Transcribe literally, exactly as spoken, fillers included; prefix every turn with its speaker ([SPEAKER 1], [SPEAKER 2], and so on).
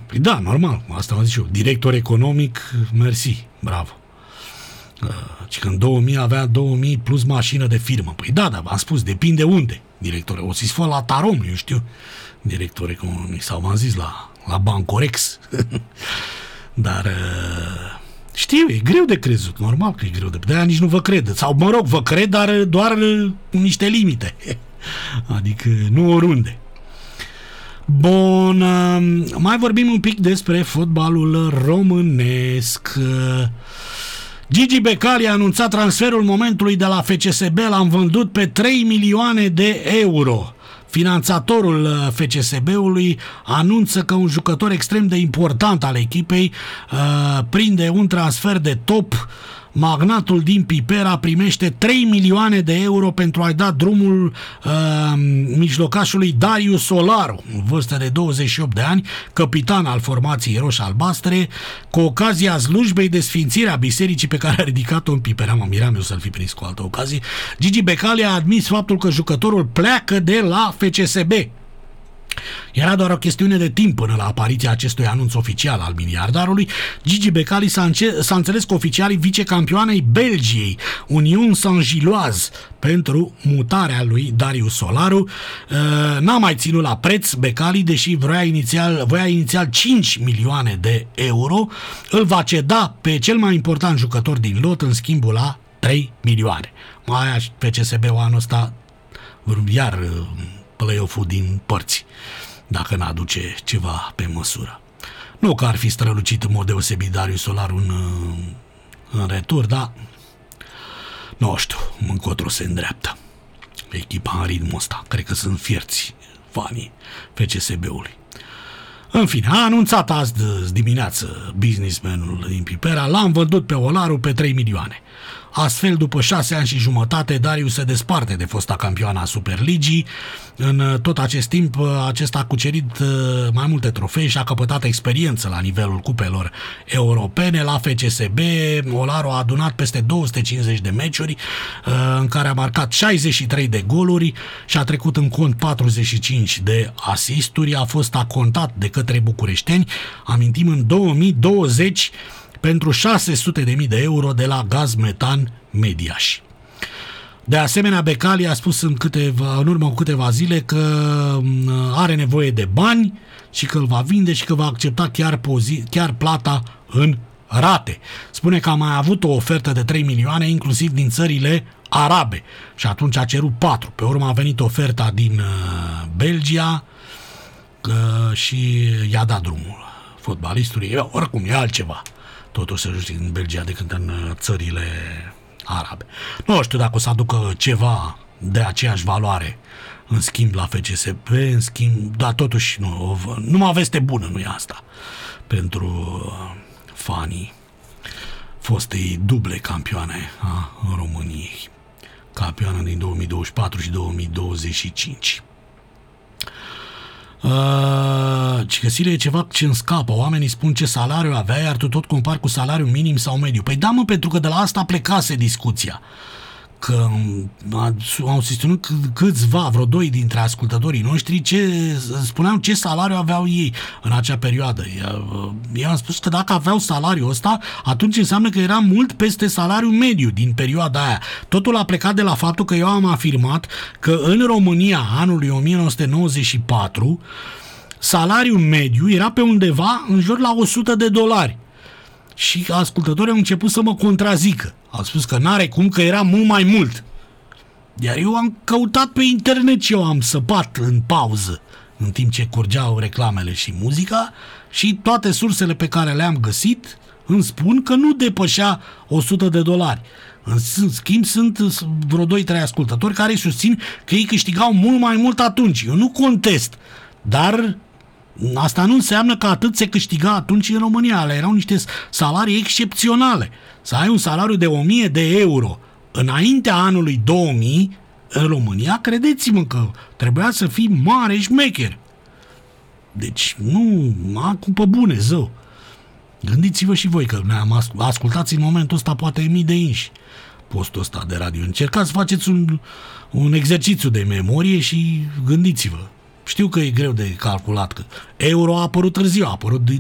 [SPEAKER 1] Păi da, normal, asta am zis eu. Director economic, mersi, bravo. Și când două mii avea două mii plus mașină de firmă. Păi da, dar v-am spus, depinde unde. Director, o să-i spun la Tarom, eu știu. Director economic, sau v-am zis la, la Bancorex. Dar știu, e greu de crezut, normal că e greu de... De-aia nici nu vă cred. Sau, mă rog, vă cred, dar doar cu niște limite. Adică nu oriunde. Bun, mai vorbim un pic despre fotbalul românesc. Gigi Becali a anunțat transferul momentului de la F C S B, l-am vândut pe trei milioane de euro. Finanțatorul F C S B-ului anunță că un jucător extrem de important al echipei uh, prinde un transfer de top. Magnatul din Pipera primește trei milioane de euro pentru a-i da drumul uh, mijlocașului Darius Solaru, în vârstă de douăzeci și opt de ani, capitan al formației roș-albastre, cu ocazia slujbei de sfințire a bisericii pe care a ridicat-o în Pipera. Mă miram eu să-l fi prins cu altă ocazie. Gigi Becali a admis faptul că jucătorul pleacă de la F C S B. Era doar o chestiune de timp până la apariția acestui anunț oficial al miliardarului. Gigi Becali s-a, înce- s-a înțeles cu oficialii vicecampioanei Belgiei, Union Saint-Gilloise, pentru mutarea lui Darius Solaru. Uh, n-a mai ținut la preț Becali, deși voia inițial, voia inițial cinci milioane de euro. Îl va ceda pe cel mai important jucător din lot în schimbul la trei milioane. Mai aș pe C S B-ul anul ăsta iar uh, play-off-ul din părți, dacă n-aduce ceva pe măsură. Nu că ar fi strălucit în mod deosebit Darius Solaru în, în retur, dar nu știu, încotro se îndreaptă echipa în ritmul ăsta. Cred că sunt fierți fanii F C S B-ului. În fine, a anunțat azi dimineață businessmanul din Pipera, l-am vândut pe Olaru pe trei milioane. Astfel, după șase ani și jumătate, Darius se desparte de fosta campioană a Superligii. În tot acest timp, acesta a cucerit mai multe trofee și a căpătat experiență la nivelul cupelor europene. La F C S B, Olaru a adunat peste două sute cincizeci de meciuri, în care a marcat șaizeci și trei de goluri și a trecut în cont patruzeci și cinci de asisturi. A fost acontat de către bucureșteni, amintim, în două mii douăzeci, pentru șase sute de mii de euro de la Gaz Metan Mediaș. De asemenea, Becali a spus în, câteva, în urmă cu câteva zile că are nevoie de bani și că îl va vinde și că va accepta chiar, pozi, chiar plata în rate. Spune că a mai avut o ofertă de trei milioane, inclusiv din țările arabe, și atunci a cerut patru. Pe urmă a venit oferta din Belgia și i-a dat drumul fotbalistului. Oricum, e altceva totuși să joci în Belgia decât în țările arabe. Nu știu dacă o să aducă ceva de aceeași valoare în schimb la F C S B, în schimb, dar totuși nu, numai veste bună nu e asta pentru fanii fostei duble campioane a României, campioană din două mii douăzeci și patru și două mii douăzeci și cinci. Uh, ci găsire e ceva ce îmi scapă. Oamenii spun ce salariu avea, iar tu tot compari cu salariul minim sau mediu. Păi da, mă, pentru că de la asta plecase discuția. Că au susținut câțiva, vreo doi dintre ascultătorii noștri, ce, spuneau ce salariu aveau ei în acea perioadă. Eu am spus că dacă aveau salariul ăsta, atunci înseamnă că era mult peste salariul mediu din perioada aia. Totul a plecat de la faptul că eu am afirmat că în România anului o mie nouă sute nouăzeci și patru salariul mediu era pe undeva în jur la o sută de dolari. Și ascultătorii au început să mă contrazică. Au spus că n-are cum, că era mult mai mult. Iar eu am căutat pe internet și eu am săpat în pauză în timp ce curgeau reclamele și muzica și toate sursele pe care le-am găsit îmi spun că nu depășea o sută de dolari. În schimb, sunt vreo doi trei ascultători care susțin că ei câștigau mult mai mult atunci. Eu nu contest, dar asta nu înseamnă că atât se câștiga atunci în România. Ale erau niște salarii excepționale. Să ai un salariu de o mie de euro înaintea anului două mii în România, credeți-mă că trebuia să fii mare șmecher. Deci, nu, acum pe bune, zău. Gândiți-vă și voi că ne-am ascultați în momentul ăsta poate mii de inși postul ăsta de radio. Încercați să faceți un, un exercițiu de memorie și gândiți-vă. Știu că e greu de calculat, că euro a apărut târziu, a apărut